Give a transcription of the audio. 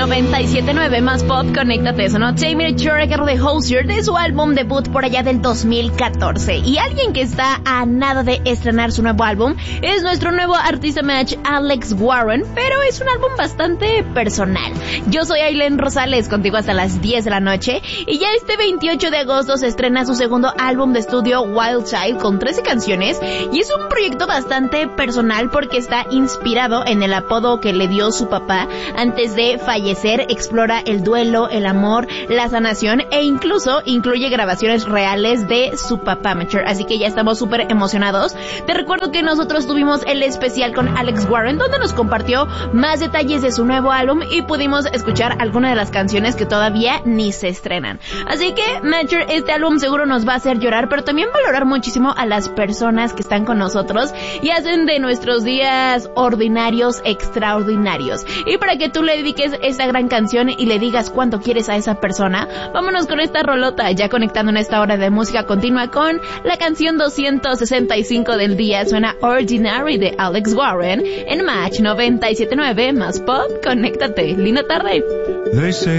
97.9 más pop, conéctate. Sonó Tamir Jurek de Hozier de su álbum debut por allá del 2014. Y alguien que está a nada de estrenar su nuevo álbum es nuestro nuevo artista match, Alex Warren, pero es un álbum bastante personal. Yo soy Aileen Rosales, contigo hasta las 10 de la noche, y ya este 28 de agosto se estrena su segundo álbum de estudio, Wild Child, con 13 canciones, y es un proyecto bastante personal porque está inspirado en el apodo que le dio su papá antes de fallecer. Explora el duelo, el amor, la sanación e incluso incluye grabaciones reales de su papá, Mature. Así que ya estamos súper emocionados. Te recuerdo que nosotros tuvimos el especial con Alex Warren, donde nos compartió más detalles de su nuevo álbum y pudimos escuchar algunas de las canciones que todavía ni se estrenan. Así que, Mature, este álbum seguro nos va a hacer llorar, pero también valorar muchísimo a las personas que están con nosotros y hacen de nuestros días ordinarios extraordinarios. Y para que tú le dediques esta gran canción y le digas cuánto quieres a esa persona, vámonos con esta rolota, ya conectando en esta hora de música continua con la canción 265 del día. Suena Ordinary de Alex Warren en Match 97.9 más pop. Conéctate. Linda tarde.